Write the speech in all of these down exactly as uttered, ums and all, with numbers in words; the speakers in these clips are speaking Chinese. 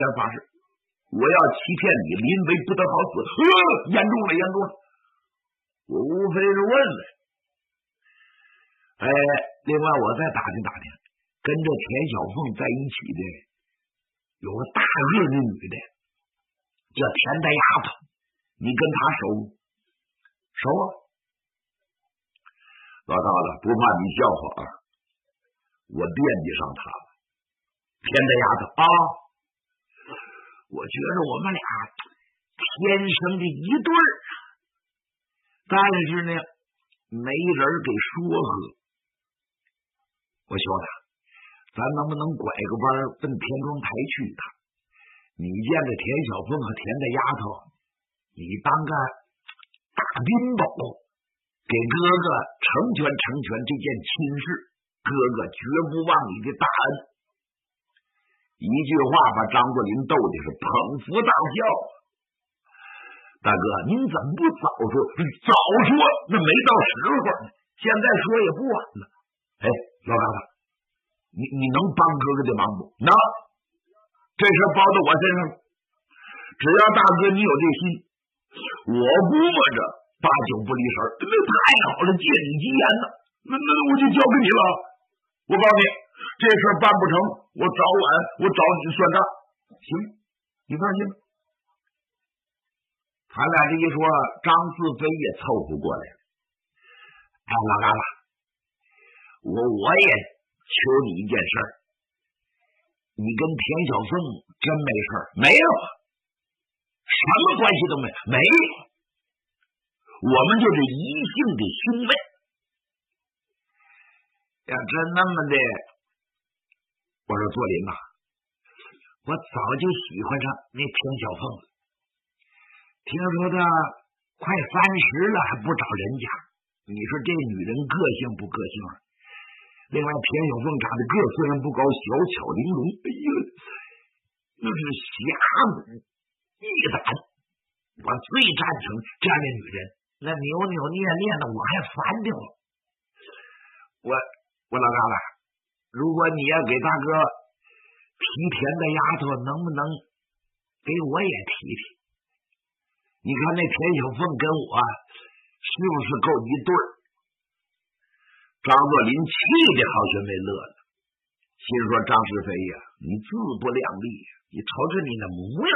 发誓，我要欺骗你，临危不得好死。呃，严重了，严重了！我无非是问问。哎，另外我再打听打听，跟着田小凤在一起的有个大个的女的，叫田大丫头，你跟她熟吗？熟啊！老大子，不怕你笑话啊，我惦记上她了。田大丫头啊，我觉着我们俩天生的一对儿，但是呢，没人给说和。我说他，咱能不能拐个弯奔田庄台去一趟？你见着田小凤和田大丫头，你当个大宾宝，给哥哥成全成全这件亲事，哥哥绝不忘你的大恩。一句话把张作霖逗的是捧腹大笑。大哥，您怎么不早说？早说那没到时候呢，现在说也不晚了。哎，老大子，你你能帮哥哥的忙不？能，这事包到我身上了。只要大哥你有这心，我估摸着八九不离十。那太好了，借你吉言呢。那那我就交给你了。我告诉你，这事办不成，我早晚我找你算账。行，你放心吧。他俩这一说，张四飞也凑合过来了。哎，老大子，我我也求你一件事儿，你跟田小凤真没事儿？没有，什么关系都没有，没有，我们就是一姓的兄妹。要真那么的，我说作霖呐，我早就喜欢上那田小凤了。听说他快三十了还不找人家，你说这女人个性不个性啊？另外，田小凤长得个虽然不高，小巧玲珑，哎呦，那是侠骨义胆。我最赞成这样的女人，那扭扭捏捏的我还烦的慌。我我老大子，如果你要给大哥提田的丫头，能不能给我也提提？你看那田小凤跟我是不是够一对儿？张作霖气的好学没乐了，心说张世飞呀，你自不量力呀！你瞅瞅你那模样，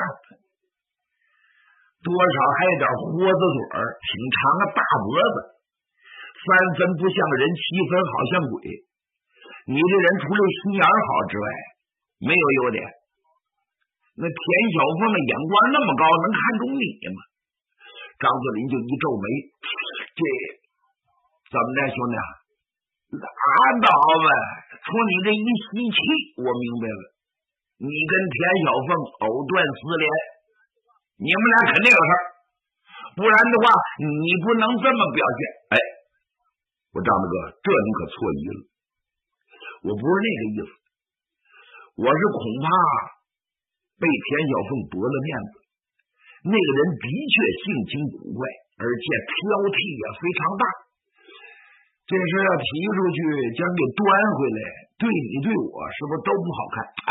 多少还有点豁子嘴儿，挺长个大脖子，三分不像人，七分好像鬼。你这人除了心眼好之外，没有优点。那田小凤的眼光那么高，能看中你吗？张作霖就一皱眉，这怎么的，兄弟？拉倒吧！从你这一吸气，我明白了，你跟田小凤藕断丝连，你们俩肯定有事儿，不然的话，你不能这么表现。哎，我张大哥，这你可错意了，我不是那个意思，我是恐怕被田小凤驳了面子。那个人的确性情古怪，而且挑剔也非常大。这事要提出去，将给端回来，对你对我是不是都不好看？哎，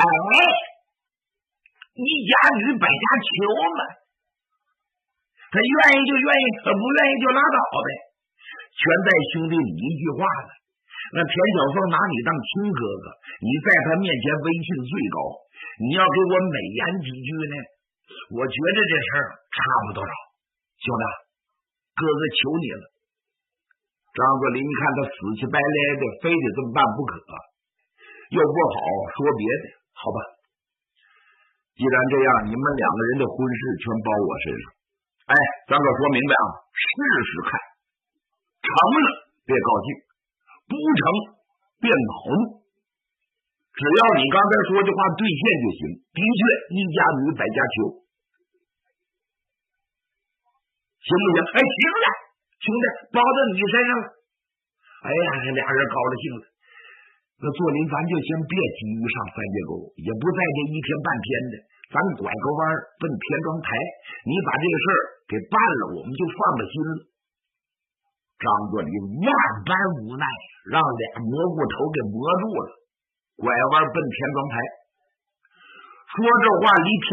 一家女百家求嘛，他愿意就愿意，不愿意就拉倒呗，全在兄弟你一句话了。那田小凤拿你当亲哥哥，你在他面前威信最高，你要给我美言几句呢，我觉得这事儿差不多少。兄弟，哥哥求你了。张作霖一看他死乞白赖的，非得这么办不可，又不好说别的，好吧，既然这样，你们两个人的婚事全包我身上。哎，咱可说明白啊，试试看，成了别高兴，不成别恼怒，只要你刚才说这话兑现就行。的确，一家女百家求，行不行？哎，行了，兄弟，包到你身上了。哎呀，俩人高了兴了。那作霖，咱就先别急于上三界沟，也不在这一天半天的，咱拐个弯奔田庄台，你把这个事儿给办了，我们就放了心了。张作霖万般无奈，让俩蘑菇头给磨住了，拐弯奔田庄台。 说这话，李铁